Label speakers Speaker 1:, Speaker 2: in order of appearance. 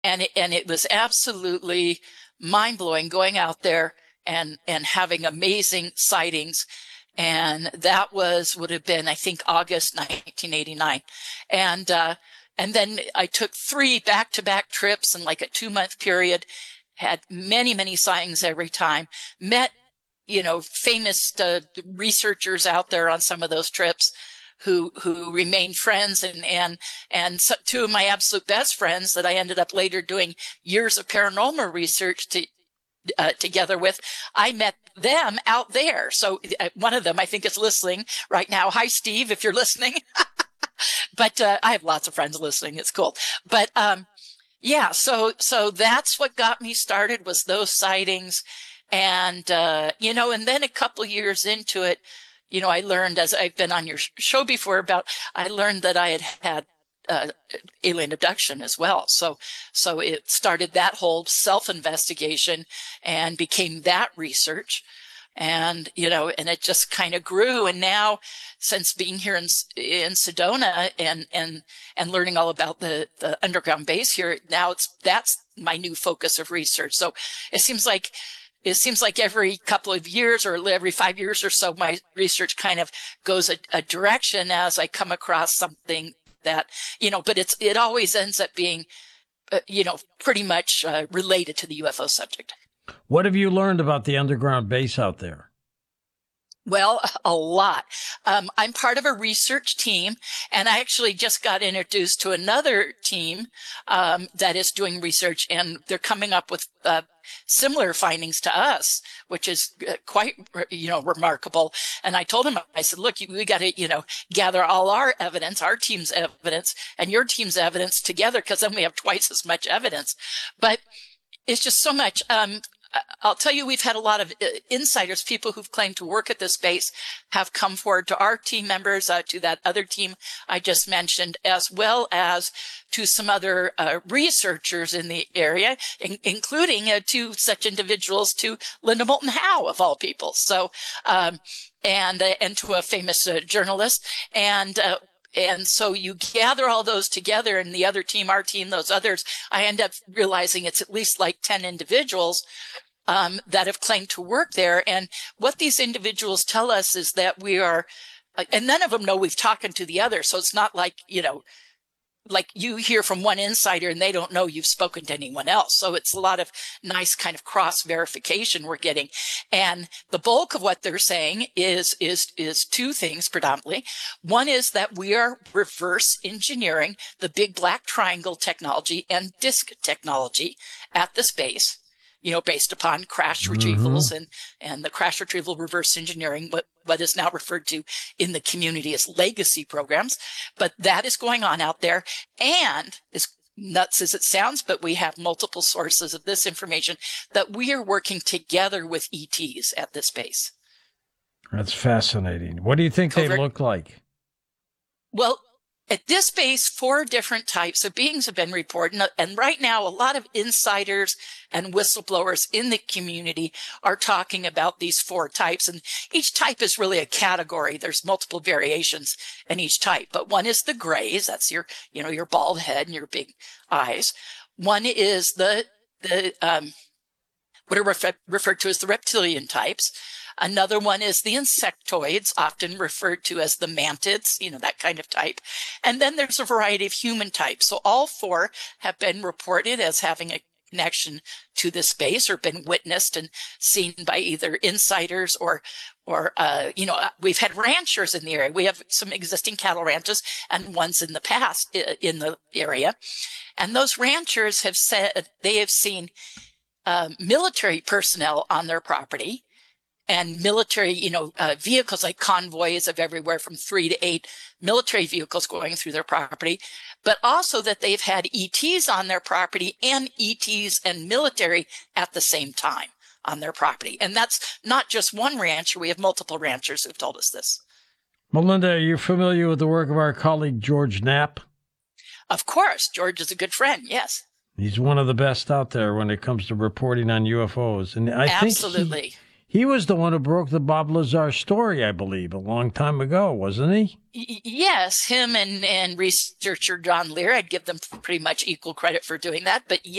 Speaker 1: And it was absolutely mind blowing going out there and having amazing sightings. And that would have been, I think, August 1989. And then I took 3 back-to-back trips in like a 2-month period, had many, many sightings every time, met, famous researchers out there on some of those trips who remained friends, and so 2 of my absolute best friends that I ended up later doing years of paranormal research together with. I met them out there. So one of them, I think, is listening right now. Hi, Steve, if you're listening. But I have lots of friends listening. It's cool. But yeah, so that's what got me started, was those sightings. And and then a couple years into it, I learned, as I've been on your show before, I learned that I had alien abduction as well. So it started that whole self-investigation and became that research. And it just kind of grew. And now, since being here in Sedona and learning all about the underground base here, now that's my new focus of research. So it seems like every couple of years or every 5 years or so, my research kind of goes a direction as I come across something that, but it always ends up being, pretty much related to the UFO subject.
Speaker 2: What have you learned about the underground base out there?
Speaker 1: Well, a lot. I'm part of a research team, and I actually just got introduced to another team that is doing research, and they're coming up with similar findings to us, which is quite, remarkable. And I told him, I said, look, we got to, gather all our evidence, our team's evidence and your team's evidence together, because then we have twice as much evidence. But it's just so much. I'll tell you, we've had a lot of insiders, people who've claimed to work at this base, have come forward to our team members, to that other team I just mentioned, as well as to some other researchers in the area, including 2 such individuals, to Linda Moulton Howe, of all people. So, and to a famous journalist. And so you gather all those together, and the other team, our team, those others, I end up realizing it's at least like 10 individuals that have claimed to work there. And what these individuals tell us is that we are, and none of them know we've talked to the other. So it's not like, like you hear from one insider and they don't know you've spoken to anyone else. So it's a lot of nice kind of cross verification we're getting. And the bulk of what they're saying is 2 things predominantly. One is that we are reverse engineering the big black triangle technology and disk technology at the space, based upon crash retrievals and the crash retrieval reverse engineering, what is now referred to in the community as legacy programs. But that is going on out there. And as nuts as it sounds, but we have multiple sources of this information that we are working together with ETs at this base.
Speaker 2: That's fascinating. What do you think they look like?
Speaker 1: Well, at this base, 4 different types of beings have been reported. And right now, a lot of insiders and whistleblowers in the community are talking about these 4 types. And each type is really a category. There's multiple variations in each type. But one is the grays. That's your bald head and your big eyes. One is what are referred to as the reptilian types. Another one is the insectoids, often referred to as the mantids, that kind of type. And then there's a variety of human types. So all 4 have been reported as having a connection to this space or been witnessed and seen by either insiders or we've had ranchers in the area. We have some existing cattle ranches and ones in the past in the area. And those ranchers have said they have seen military personnel on their property, and military, vehicles like convoys of everywhere from 3 to 8 military vehicles going through their property, but also that they've had ETs on their property and ETs and military at the same time on their property. And that's not just one rancher. We have multiple ranchers who've told us this.
Speaker 2: Melinda, are you familiar with the work of our colleague George Knapp?
Speaker 1: Of course. George is a good friend. Yes.
Speaker 2: He's one of the best out there when it comes to reporting on UFOs. And I
Speaker 1: Absolutely.
Speaker 2: think He was the one who broke the Bob Lazar story, I believe, a long time ago, wasn't he?
Speaker 1: Yes, him and researcher John Lear. I'd give them pretty much equal credit for doing that. But